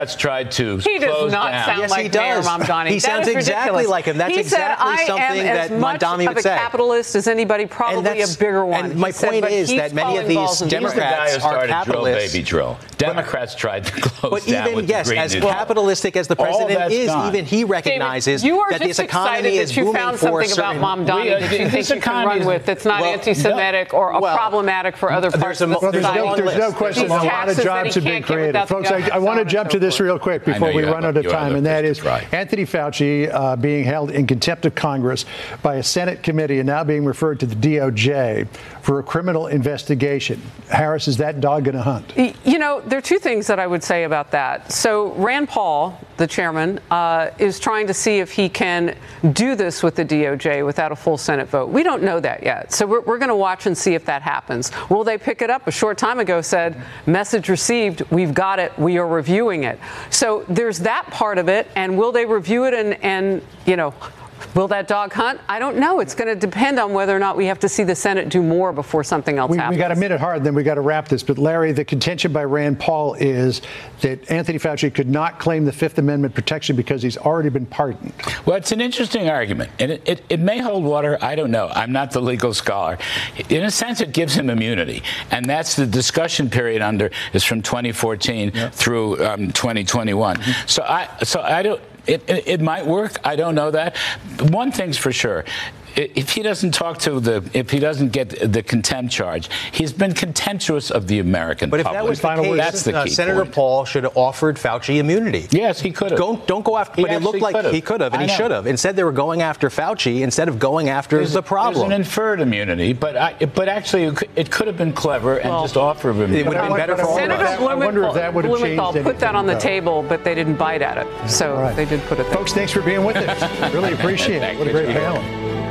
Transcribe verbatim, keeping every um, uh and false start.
That's tried to He does close not down. sound Yes, like he does. Mayor Mamdani. He That sounds is exactly ridiculous. like him. That's he exactly said, something I am that as much Mamdani would of a say. capitalist as anybody, probably a bigger one. And my He said, point but is he's that many of calling these balls and He's the guy Democrats who are started drill, capitalists. baby, drill. Democrats tried to close But down even, with yes, the Green as New Deal. capitalistic as the All president that's is, gone. even he recognizes David, you are that this just economy excited is that you booming found for something certain... about Mamdani We, uh, that you this think you can economy run is- with that's not well, anti-Semitic or well, problematic for other there's parts a- of the well, Well, there's society. no, there's no question These a lot of taxes that jobs he have been can't get created. without the Folks, I, government, I want so to jump on to and this so real forth. quick I know before we you run have out a- of you have time, a and that business, is right. Anthony Fauci uh, being held in contempt of Congress by a Senate committee and now being referred to the D O J for a criminal investigation. Harris, is that dog going to hunt? You know, there are two things that I would say about that. So Rand Paul, the chairman, uh, is trying to see if he can do this with the D O J without a full Senate vote. We don't know that yet. So we're, we're going to watch and see if that happens. Will they pick it up? A short time ago said, message received, we've got it, we are reviewing it. So there's that part of it. And will they review it and, and you know, will that dog hunt? I don't know. It's going to depend on whether or not we have to see the Senate do more before something else We, happens. we got a minute hard, then we got to wrap this. But Larry, the contention by Rand Paul is that Anthony Fauci could not claim the Fifth Amendment protection because he's already been pardoned. Well, it's an interesting argument, and it, it, it may hold water. I don't know. I'm not the legal scholar. In a sense, it gives him immunity, and that's the discussion period under is from twenty fourteen yeah. through um, twenty twenty-one. Mm-hmm. So I, so I don't. It, it, it might work. I don't know that. One thing's for sure. If he doesn't talk to the, if he doesn't get the contempt charge, he's been contemptuous of the American but public. But if that was the case, that's the uh, key Senator point. Paul should have offered Fauci immunity. Yes, he could have. Don't, don't go after, He but it looked like could've. he could have, and I he know. should have. Instead, they were going after Fauci instead of going after There's, the problem. There's an inferred immunity, but I, but actually, it could, it could have been clever and Well, just offer him immunity. It would have been better for all of Senator us. I wonder if that would have Blumenthal changed put that on the anything. table, but they didn't bite at it. So All right. they did put it there. Folks, thanks for being with us. Really appreciate it. What a great panel.